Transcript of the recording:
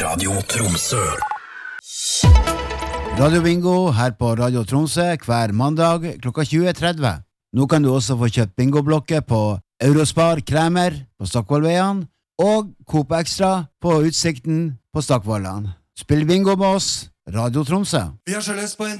Radio Tromsø. Radio Bingo her på Radio Tromsø hver mandag klokka 20.30. Nå kan du også få kjøpt bingoblokker på Eurospar Kremer på Stokkvollveien og Coop Extra på Utsikten på Stokkvollan. Spill bingo med oss, Radio Tromsø. Vi har så lyst på en